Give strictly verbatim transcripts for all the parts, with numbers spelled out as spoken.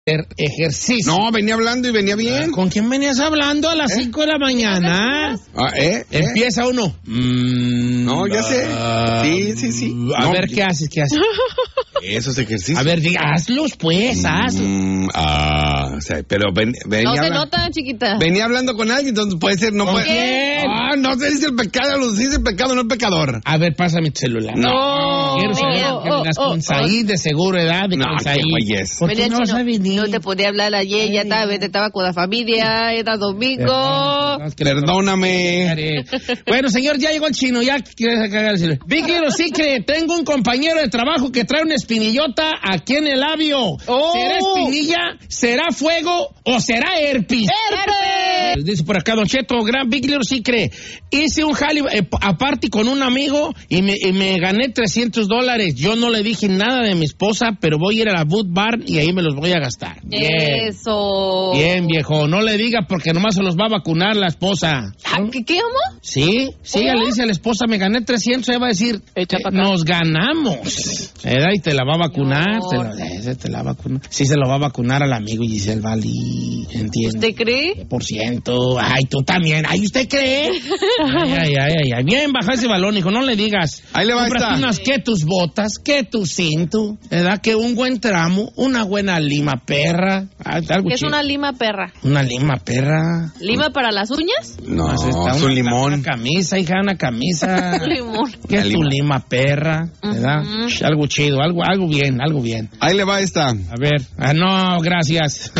ejercicio. No, venía hablando y venía bien. ¿Con quién venías hablando a las cinco ¿Eh? de la mañana? Ah, ¿eh? Empieza ¿Eh? uno. Mm, no, ya sé. Sí, sí, sí. A no, ver, ¿qué haces? ¿Qué haces? Esos ejercicios. A ver, diga, hazlos, pues, hazlos. Mm, ah, o sea, pero ven, venía No se hablando, nota, chiquita. Venía hablando con alguien, entonces puede ser, no ¿Con puede. quién? Ah, no se dice el pecado, lo dice el pecado, no el pecador. A ver, pásame tu celular. No. Quiero saber oh, que vengas oh, con oh, Said de seguro edad. De no, con qué Said. güeyes. ¿Por qué no vas a venir? No te podía hablar ayer, ya estaba, estaba con la familia, era domingo. Perdóname. Bueno, señor, ya llegó el chino, ya quieres cagar el celular. Big Little Secret, tengo un compañero de trabajo que trae una espinillota aquí en el labio. Oh. ¿Será espinilla, será fuego o será herpes? ¡Herpes! Dice por acá Don Cheto, gran Big Little Secret. Hice un jale eh, aparte con un amigo y me, y me gané trescientos dólares. Yo no le dije nada de mi esposa, pero voy a ir a la Boot Bar y ahí me los voy a gastar. Bien. Eso. Bien, viejo. No le diga porque nomás se los va a vacunar la esposa. ¿Qué, qué amo? Sí, sí, ella le dice a la esposa, me gané trescientos, ella va a decir, eh, nos ganamos. ¿Verdad? Y te la va a vacunar. No. Te, la, eh, te la va a vacunar. Sí, se lo va a vacunar al amigo Giselle Valí. ¿Entiendes? ¿Usted cree? Por ciento. Ay, tú también. Ay, ¿usted cree? Ay, ay, ay, ay, ay. Bien, baja ese balón, hijo. No le digas. Ahí le va a estar. Unas que tus botas, que tu cinto, ¿verdad? Que un buen tramo, una buena lima perra. Algo ¿Qué es chido. una lima perra? Una lima perra. ¿Lima para las uñas? No, Pues está es una, un limón. Una camisa, hija, una camisa. Un limón. ¿Qué es Una tu lima. lima perra? ¿Verdad? Uh-huh. Algo chido, algo, algo bien, algo bien. Ahí le va esta. A ver. Ah, no, gracias.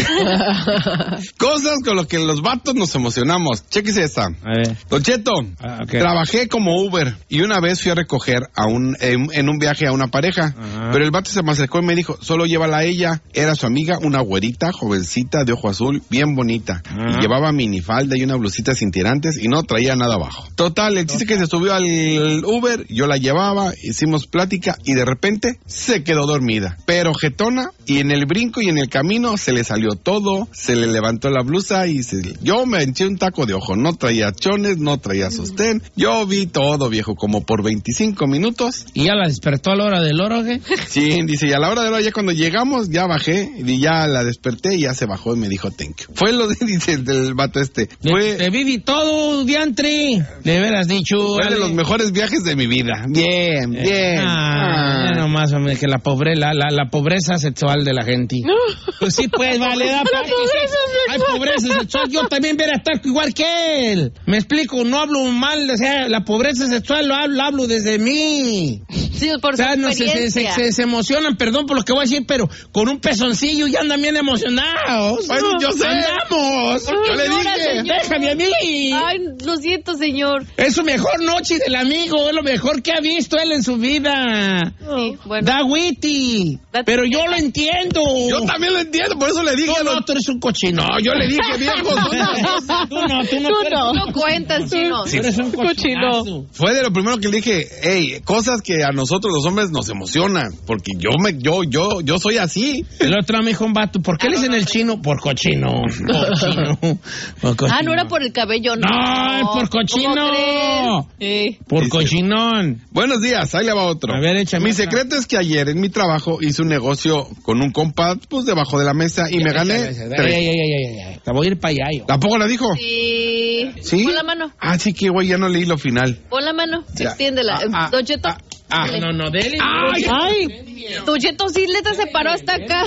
Cosas con las que los vatos nos emocionamos. Chéquese esta. A ver. Don Cheto, Ah, okay. trabajé como Uber y una vez fui a recoger a un, en, en un viaje a una pareja, Ajá. pero el vato se me acercó y me dijo, solo llévala a ella. Era su amiga, una güerita, jovencita, de ojo azul, bien bonita. Ajá. Y llevaba minifalda y una blusita sin tirantes y no traía nada abajo. Total, el chiste que se subió al Uber, yo la llevaba, hicimos plática y de repente se quedó dormida. Pero jetona, y en el brinco y en el camino se le salió todo, se le levantó la blusa y se... yo me eché un taco de ojo. No traía chones, no traía sostén. Yo vi todo, viejo, como por veinticinco minutos. ¿Y ya la despertó a la hora del oro, qué? Sí, dice, y a la hora de la hora, ya cuando llegamos, ya bajé, y ya la desperté, y ya se bajó y me dijo, thank you. Fue lo de, dice, del vato este. Fue, Te viví todo, diantri. Le hubieras dicho. fue de Ale. los mejores viajes de mi vida. Bien, bien. Ah, Ah. no más, hombre, que la, pobre, la, la, la pobreza sexual de la gente. Pues sí, pues, vale, da para que sí. Hay pobreza sexual, yo también hubiera estar igual que él. Me explico, no hablo mal, o sea, la pobreza sexual lo hablo, hablo desde mí. Sí, por O sea, su no, se, se, se, experiencia. se, se emocionan, perdón por lo que voy a decir, pero con un pezoncillo ya andan bien emocionados. Bueno, yo sé. ¡Andamos! Yo le Señora, dije. señor. ¡Déjame a mí! Ay, lo siento, señor. Es su mejor noche del amigo, es lo mejor que ha visto él en su vida. Sí, bueno. Da witty. Date Pero yo cuenta. lo entiendo. Yo también lo entiendo, por eso le dije. Tú lo- no, tú eres un cochino. No, yo le dije, viejo. Tú no, tú no, tú no, tú eres- No cuentas, chino. tú eres un cochino. Fue de lo primero que le dije, hey, cosas que a nosotros los hombres nos emocionan, porque yo me, yo, yo, yo soy así. El otro me dijo un vato, ¿por qué le dicen el chino? Por cochino. Cochino. Por cochino. Ah, no era por el cabello, no. No, por cochino. ¿Cómo crees? Sí. Por Dice- cochinón. Buenos días, ahí le va otro. A ver, échame Mi otra. secreto es que ayer en mi trabajo hice un negocio con un compa, pues debajo de la mesa y me gané Ay, tres. ay, ay, ay, ay. Te voy a ir para allá yo. ¿Tampoco la dijo? Sí. ¿Sí? Pon la mano. Ah, sí que güey, ya no leí lo final. Pon la mano. Ya. Extiéndela. Ah, ah, Don Cheto. ah, ah. dale. No, no, dele. Ay, Ay. Don Cheto sí le se paró hasta acá.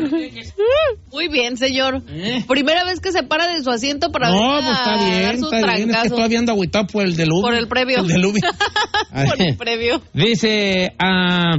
Muy bien, señor. Eh. Primera vez que se para de su asiento para No, venir pues está a dar bien, sus está bien. Es que trancazos. todavía ando agüitado por el del Ubi. Por el previo. El del Ubi. Por el previo. Dice, ah,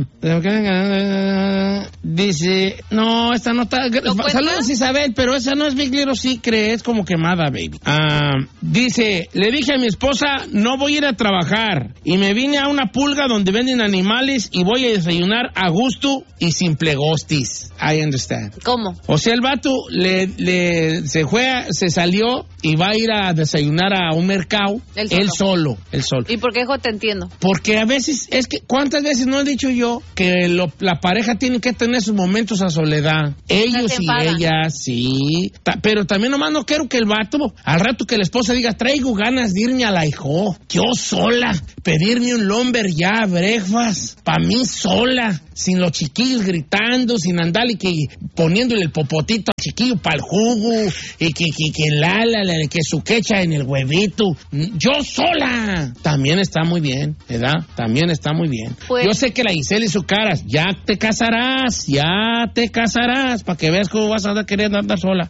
dice, no, esta no está. cuenta? Saludos, Isabel, pero esa no es Big Little Secret, es como quemada, baby. Ah, dice, le dije a mi esposa, no voy a ir a trabajar. Y me vine a una pulga donde venden animales y voy a desayunar a gusto y sin plegostis. I understand. ¿Cómo? O sea, el vato le, le se fue, a- se salió y va a ir a desayunar a un mercado. Él solo. Él solo, él solo. ¿Y por qué, hijo, te entiendo? Porque a veces, es que, ¿cuántas veces no he dicho yo que lo- la pareja tiene que tener sus momentos a soledad? Ellos se y enfadan. ellas, sí. Ta- pero también nomás no quiero que el vato, al rato que le esposa diga, traigo ganas de irme a la hijo, yo sola, pedirme un lumberjack breakfast, pa' mí sola, sin los chiquillos gritando, sin andarle que poniéndole el popotito al chiquillo para el jugo, y que, que, que la, la, la, que su quecha en el huevito, yo sola. También está muy bien, ¿verdad? También está muy bien. Pues, yo sé que la Giselle y su caras, ya te casarás, ya te casarás, para que veas cómo vas a andar queriendo andar sola.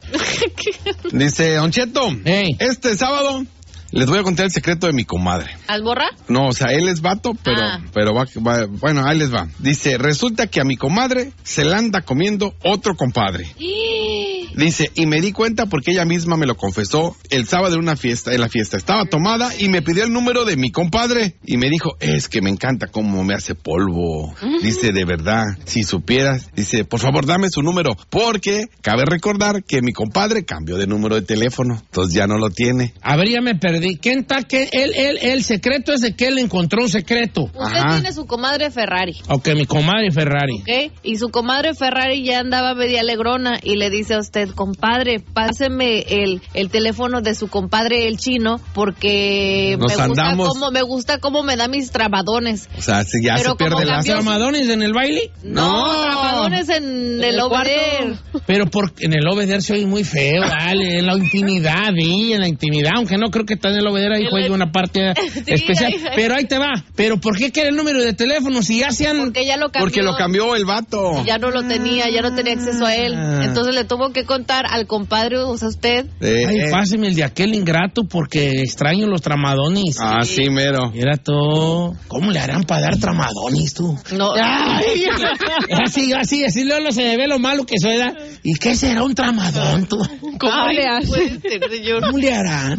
Dice, Don Cheto, hey. Este sábado les voy a contar el secreto de mi comadre. ¿Alborra? No, o sea, él es vato, pero, ah. pero va, va, bueno, ahí les va. Dice, resulta que a mi comadre se la anda comiendo otro compadre. Dice, y me di cuenta porque ella misma me lo confesó el sábado en una fiesta, en la fiesta. Estaba tomada y me pidió el número de mi compadre. Y me dijo, es que me encanta cómo me hace polvo. Dice, de verdad, si supieras. Dice, por favor, dame su número. Porque cabe recordar que mi compadre cambió de número de teléfono. Entonces ya no lo tiene. A ver, ya me perdí. ¿Quién está? Que él, él, el secreto es de que él encontró un secreto. Usted Ajá. tiene su comadre Ferrari. Ok, mi comadre Ferrari. Ok, y su comadre Ferrari ya andaba media alegrona y le dice a usted, compadre, páseme el, el teléfono de su compadre el chino porque Nos me andamos. gusta cómo me gusta cómo me da mis trabadones. O sea, si ya Pero se pierde la... ¿Tramadones en el baile? No, no. Tramadones en, en el, el obeder. Pero por, en el obeder se oye muy feo, vale, en la intimidad, y en la intimidad, aunque no creo que está en el obeder ahí juegue una parte sí, especial. Ahí, ahí. Pero ahí te va. Pero ¿por qué quiere el número de teléfono si ya se han... Porque ya lo cambió. Porque lo cambió el vato. Ya no lo tenía, ya no tenía acceso a él. Entonces le tuvo que contar al compadre, o sea, usted. Eh, Ay, eh. páseme el de aquel ingrato porque extraño los tramadones. Ah, sí, sí mero. Era todo. ¿Cómo le harán para dar tramadones tú? No. Ay, así, así, así luego se me ve lo malo que soy. ¿Da? ¿Y qué será un tramadón tú? ¿Cómo le harán? ¿Cómo le harán?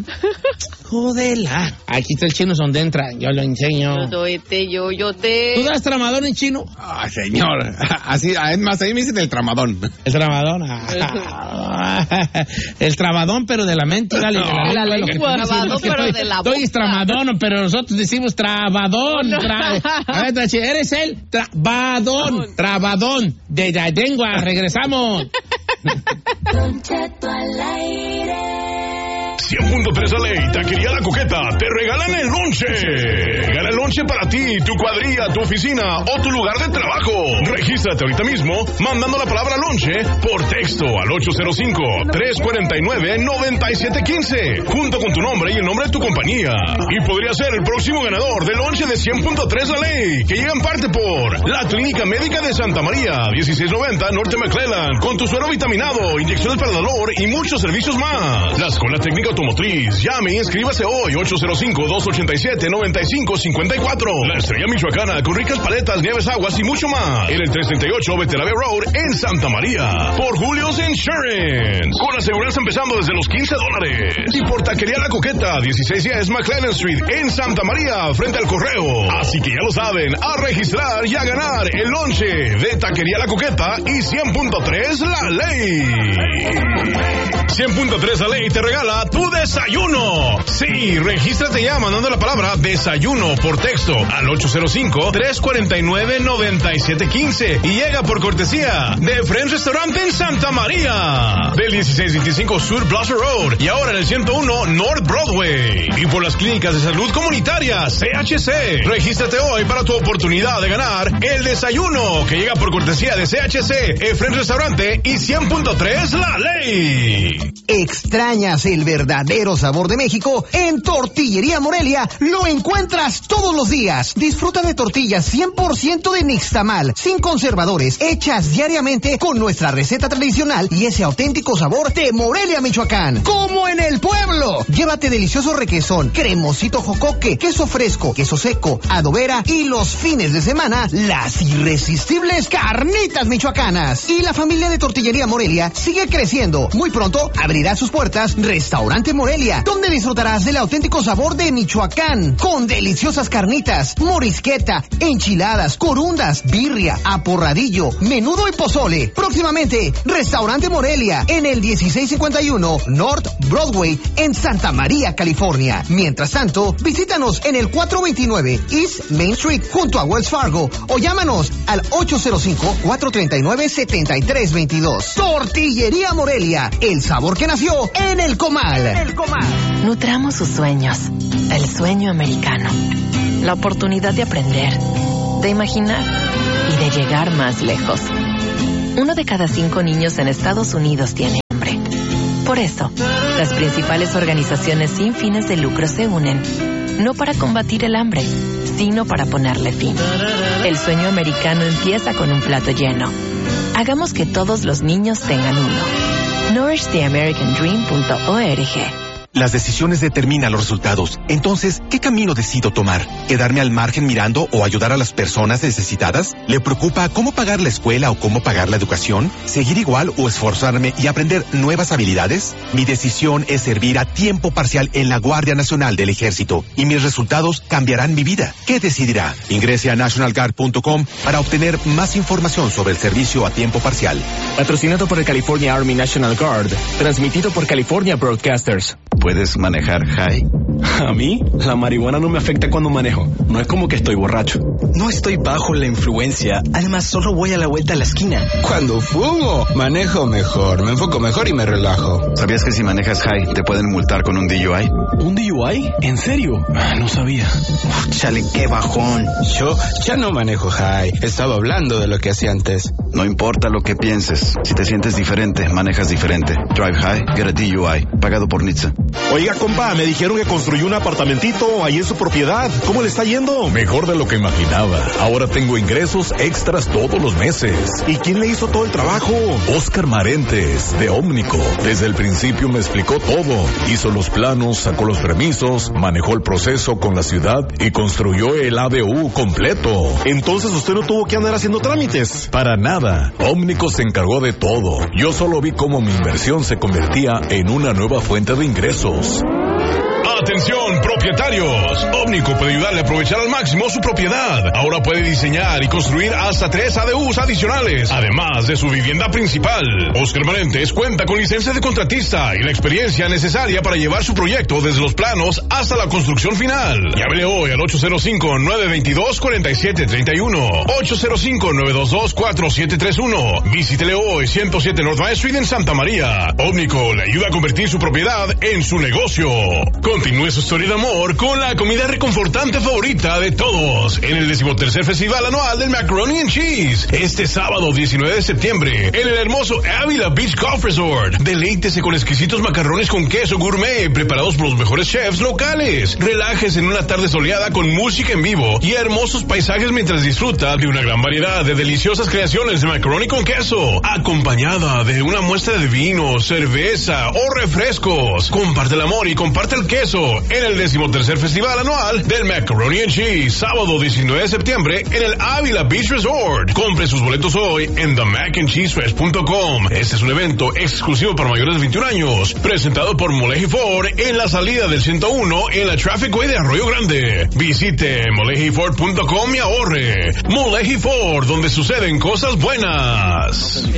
Jodela. Aquí está el chino donde entra, yo lo enseño. Yo doy te, yo, yo te. ¿Tú das tramadón en chino? Ay, señor. Así, además, ahí me dicen el tramadón. El tramadón. Ah, el tramadón, pero de la mente. Dale, no, de la lengua. Trabadón, pero de la boca. Estoy tramadón, pero nosotros decimos trabadón. No. Tra... A ver, eres el trabadón. Trabadón. De la lengua. Regresamos. Don Cheto al aire. cien punto tres a ley, Taquería La Coqueta, te regalan el lonche. Gana el lonche para ti, tu cuadrilla, tu oficina o tu lugar de trabajo. Regístrate ahorita mismo mandando la palabra lonche por texto al ocho cero cinco, tres cuatro nueve, nueve siete uno cinco junto con tu nombre y el nombre de tu compañía. Y podría ser el próximo ganador del lonche de cien punto tres a ley, que llega en parte por la Clínica Médica de Santa María, dieciséis noventa Norte McClellan, con tu suero vitaminado, inyecciones para el dolor y muchos servicios más. La Escuela Técnica Automotriz. Llame e inscríbase hoy, ocho cero cinco, dos ocho siete, nueve cinco cinco cuatro. La Estrella Michoacana, con ricas paletas, nieves, aguas y mucho más. En el trescientos treinta y ocho Betelave Road, en Santa María. Por Julio's Insurance. Con aseguranza empezando desde los quince dólares. Y por Taquería La Coqueta, dieciséis diez McClellan Street, en Santa María, frente al correo. Así que ya lo saben, a registrar y a ganar el lonche de Taquería La Coqueta y cien punto tres La Ley. cien punto tres La Ley te regala tu desayuno. Sí, regístrate ya mandando la palabra desayuno por texto al ocho cero cinco, tres cuatro nueve, nueve siete uno cinco y llega por cortesía de Friends Restaurant en Santa María, del dieciséis veinticinco Sur Plaza Road y ahora en el ciento uno North Broadway, y por las clínicas de salud comunitaria C H C. Regístrate hoy para tu oportunidad de ganar el desayuno que llega por cortesía de C H C, el Friends Restaurante y cien punto tres La Ley. ¿Extrañas el verdadero sabor de México? En Tortillería Morelia lo encuentras todos los días. Disfruta de tortillas cien por ciento de nixtamal, sin conservadores, hechas diariamente con nuestra receta tradicional y ese auténtico sabor de Morelia, Michoacán. ¡Como en el pueblo! Llévate delicioso requesón, cremosito jocoque, queso fresco, queso seco, adobera y los fines de semana, las irresistibles carnitas michoacanas. Y la familia de Tortillería Morelia sigue creciendo. Muy pronto abrirá sus puertas Restaurante Morelia, donde disfrutarás del auténtico sabor de Michoacán, con deliciosas carnitas, morisqueta, enchiladas, corundas, birria, aporradillo, menudo y pozole. Próximamente, Restaurante Morelia, en el dieciséis cincuenta y uno North Broadway, en Santa María, California. Mientras tanto, visítanos en el cuatrocientos veintinueve East Main Street, junto a Wells Fargo, o llámanos al ocho cero cinco, cuatro tres nueve, siete tres dos dos. Tortillería Morelia, el sabor que nació en el comal. El Comal. Nutramos sus sueños. El sueño americano. La oportunidad de aprender, de imaginar y de llegar más lejos. Uno de cada cinco niños en Estados Unidos tiene hambre. Por eso, las principales organizaciones sin fines de lucro se unen, no para combatir el hambre, sino para ponerle fin. El sueño americano empieza con un plato lleno. Hagamos que todos los niños tengan uno. nourish the american dream punto org. Las decisiones determinan los resultados. Entonces, ¿qué camino decido tomar? ¿Quedarme al margen mirando o ayudar a las personas necesitadas? ¿Le preocupa cómo pagar la escuela o cómo pagar la educación? ¿Seguir igual o esforzarme y aprender nuevas habilidades? Mi decisión es servir a tiempo parcial en la Guardia Nacional del Ejército y mis resultados cambiarán mi vida. ¿Qué decidirá? Ingrese a national guard punto com para obtener más información sobre el servicio a tiempo parcial. Patrocinado por el California Army National Guard. Transmitido por California Broadcasters. ¿Puedes manejar high? A mí, la marihuana no me afecta cuando manejo. No es como que estoy borracho. No estoy bajo la influencia. Además, solo voy a la vuelta a la esquina. Cuando fumo, manejo mejor, me enfoco mejor y me relajo. ¿Sabías que si manejas high te pueden multar con un D U I? ¿Un D U I? ¿En serio? Ah, no sabía. Uf, chale, qué bajón. Yo ya no manejo high. Estaba hablando de lo que hacía antes. No importa lo que pienses. Si te sientes diferente, manejas diferente. Drive high, get a D U I. Pagado por N H T S A. Oiga, compa, me dijeron que construyó un apartamentito ahí en su propiedad. ¿Cómo le está yendo? Mejor de lo que imaginaba. Ahora tengo ingresos extras todos los meses. ¿Y quién le hizo todo el trabajo? Oscar Marentes, de Ómnico. Desde el principio me explicó todo. Hizo los planos, sacó los permisos, manejó el proceso con la ciudad y construyó el A D U completo. Entonces usted no tuvo que andar haciendo trámites. Para nada. Ómnico se encargó de todo. Yo solo vi cómo mi inversión se convertía en una nueva fuente de ingresos. Atención, propietarios. Ómnico puede ayudarle a aprovechar al máximo su propiedad. Ahora puede diseñar y construir hasta tres A D Us adicionales, además de su vivienda principal. Oscar Marentes cuenta con licencia de contratista y la experiencia necesaria para llevar su proyecto desde los planos hasta la construcción final. Llámele hoy al ocho cero cinco, nueve dos dos, cuatro siete tres uno, ocho cero cinco, nueve dos dos, cuatro siete tres uno. Visítele hoy, ciento siete North Main Street en Santa María. Ómnico le ayuda a convertir su propiedad en su negocio. Continúe su historia de amor con la comida reconfortante favorita de todos en el decimotercer Festival Anual del Macaroni and Cheese. Este sábado diecinueve de septiembre en el hermoso Avila Beach Golf Resort. Deleítese con exquisitos macarrones con queso gourmet preparados por los mejores chefs locales. Relájese en una tarde soleada con música en vivo y hermosos paisajes mientras disfruta de una gran variedad de deliciosas creaciones de macaroni con queso, acompañada de una muestra de vino, cerveza o refrescos. Comparte el amor y comparte el queso en el decimotercer Festival Anual del Macaroni and Cheese, sábado diecinueve de septiembre en el Avila Beach Resort. Compre sus boletos hoy en the mac and cheese fest punto com. Este es un evento exclusivo para mayores de veintiún años, presentado por Moleji Ford en la salida del ciento uno en la Traffic Way de Arroyo Grande. Visite moleji ford punto com y ahorre. Moleji Ford, donde suceden cosas buenas.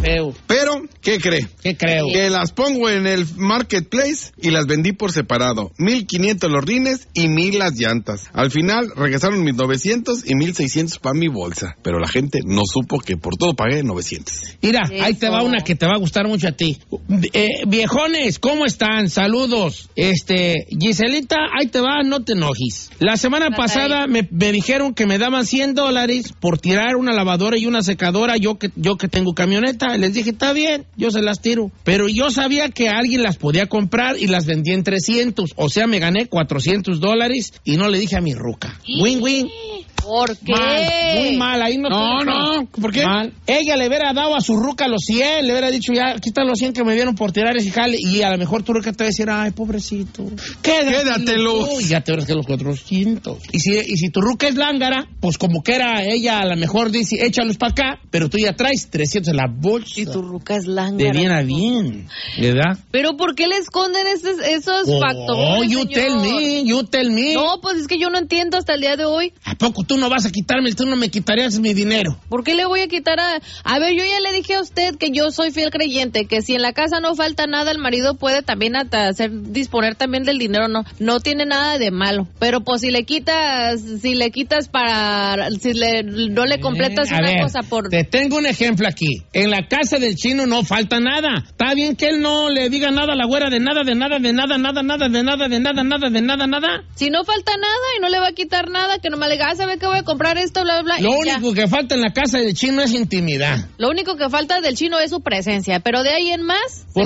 Pero, ¿qué cree? ¿Qué creo? Que las pongo en el marketplace y las vendí por separado. mil quinientos los rines y mil las llantas. Al final regresaron mis novecientos y mil seiscientos para mi bolsa. Pero la gente no supo que por todo pagué novecientos. Mira, Eso. Ahí te va una que te va a gustar mucho a ti. Eh, viejones, ¿cómo están? Saludos. Este, Giselita, ahí te va, no te enojes. La semana Bye. pasada me, me dijeron que me daban cien dólares por tirar una lavadora y una secadora. Yo que, yo que tengo camioneta. Les dije, está bien, yo se las tiro. Pero yo sabía que alguien las podía comprar y las vendí en trescientos. O sea, me gané cuatrocientos dólares y no le dije a mi ruca. Win-win. ¿Por qué? Mal, muy mal, ahí no. No, no, ¿por qué? Mal. Ella le hubiera dado a su ruca los cien, le hubiera dicho, ya, aquí están los cien que me dieron por tirar ese jale, y a lo mejor tu ruca te va a decir, ay, pobrecito, quédatelo. Quédatelos. Y ya te verás que los cuatrocientos. Y si, y si tu ruca es lángara, pues como que era ella, a lo mejor dice, échalos para acá, pero tú ya traes trescientos en la bolsa. Y tu ruca es lángara. Te viene a bien, ¿verdad? Pero ¿por qué le esconden esos, esos oh, factores, Oh, you señor? tell me, you tell me. No, pues es que yo no entiendo hasta el día de hoy. ¿A poco tú no vas a quitarme, tú no me quitarías mi dinero. ¿Por qué le voy a quitar a...? A ver, yo ya le dije a usted que yo soy fiel creyente, que si en la casa no falta nada, el marido puede también hasta hacer, disponer también del dinero, no no tiene nada de malo. Pero pues si le quitas, si le quitas para... Si le, no le completas eh, una ver, cosa por... Te tengo un ejemplo aquí. En la casa del chino no falta nada. Está bien que él no le diga nada a la güera de nada, de nada, de nada, nada, nada, de nada, de nada, nada, de nada, nada. Si no falta nada y no le va a quitar nada, que nomás le diga, ah, ¿sabe qué voy a comprar esto, bla, bla, bla? Lo único ya. que falta en la casa del chino es intimidad. Lo único que falta del chino es su presencia, pero de ahí en más...